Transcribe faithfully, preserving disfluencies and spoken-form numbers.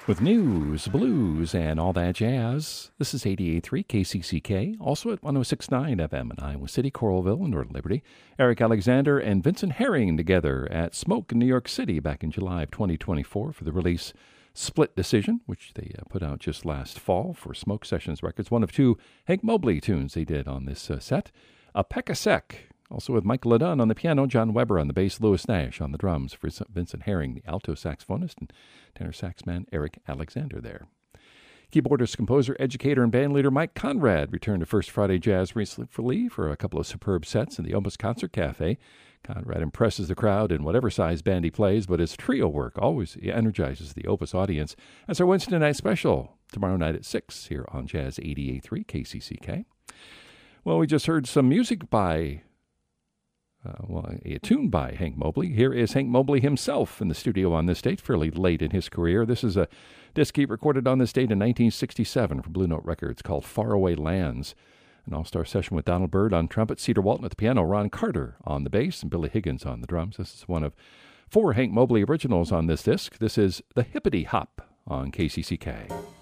With news, blues, and all that jazz. This is eighty-eight point three K C C K, also at one oh six point nine F M in Iowa City, Coralville, and Northern Liberty. Eric Alexander and Vincent Herring together at Smoke in New York City back in July of twenty twenty-four for the release Split Decision, which they uh, put out just last fall for Smoke Sessions Records. One of two Hank Mobley tunes they did on this uh, set. A Peck a Sec, also with Mike LeDun on the piano, John Weber on the bass, Louis Nash on the drums for Vincent Herring, the alto saxophonist, and tenor sax man Eric Alexander there. Keyboardist, composer, educator, and bandleader Mike Conrad returned to First Friday Jazz recently for a couple of superb sets in the Opus Concert Cafe. Conrad impresses the crowd in whatever size band he plays, but his trio work always energizes the Opus audience. That's our Wednesday night special, tomorrow night at six here on Jazz eighty-eight point three K C C K. Well, we just heard some music by... Uh, well, a tune by Hank Mobley. Here is Hank Mobley himself in the studio on this date, fairly late in his career. This is a disc he recorded on this date in nineteen sixty-seven for Blue Note Records called Faraway Lands. An all-star session with Donald Byrd on trumpet, Cedar Walton at the piano, Ron Carter on the bass, and Billy Higgins on the drums. This is one of four Hank Mobley originals on this disc. This is The Hippity Hop on K C C K.